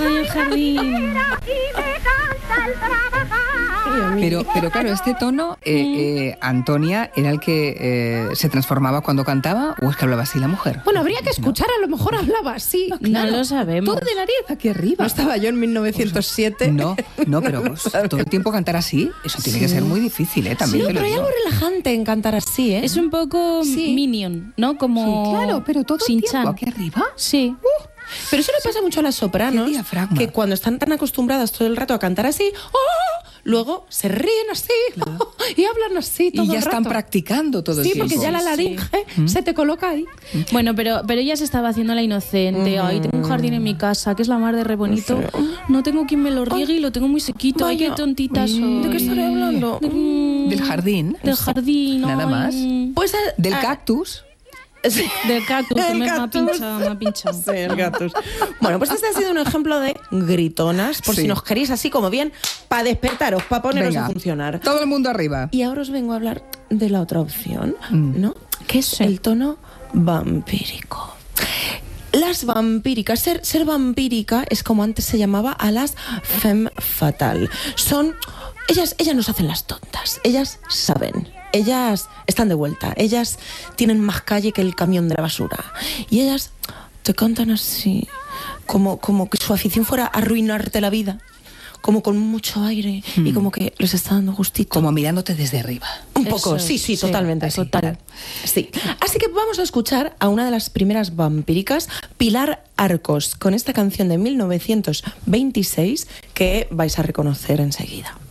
en el jardín. Pero claro, este tono, Antonia, ¿era el que se transformaba cuando cantaba o es que hablaba así la mujer? Bueno, habría que escuchar, a lo mejor hablaba así. No lo sabemos. Todo de nariz aquí arriba. No estaba yo en 1907. No, pero todo el tiempo cantar así, eso tiene que ser muy difícil, también. Sí, te lo pero hay digo. algo relajante en cantar así, ¿eh? Es un poco Minion, ¿no? Como Sí, claro, pero todo el tiempo Shin-chan. aquí arriba. Sí. Pero eso le pasa mucho a las sopranos, Qué diafragma. que cuando están tan acostumbradas todo el rato a cantar así, luego se ríen así y hablan así todo Y ya el están rato. practicando todo el Sí, tiempo. porque ya la laringe se te coloca ahí. Bueno, pero ella se estaba haciendo la inocente. Ay, tengo un jardín en mi casa, que es la mar de re bonito. No tengo quien me lo riegue y lo tengo muy sequito. Ay, qué tontita soy. ¿De qué estaré hablando? Del jardín. Del jardín. Nada ay. más. Pues Del cactus. Del cactus, que me ha pinchado. Sí, el cactus. Bueno, pues este ha sido un ejemplo de gritonas, por Sí. si nos queréis así como bien, para despertaros, para poneros Venga, a funcionar. todo el mundo arriba. Y ahora os vengo a hablar de la otra opción, ¿no? Que es el tono vampírico. Las vampíricas, ser vampírica es como antes se llamaba a las femme fatale. Ellas nos hacen las tontas, ellas saben. Ellas están de vuelta, ellas tienen más calle que el camión de la basura. Y ellas te cantan así, como que su afición fuera arruinarte la vida, como con mucho aire y como que les está dando gustito. Como mirándote desde arriba. Un poco, Eso sí, es, totalmente. sí. Total. Sí. Así que vamos a escuchar a una de las primeras vampíricas, Pilar Arcos, con esta canción de 1926 que vais a reconocer enseguida.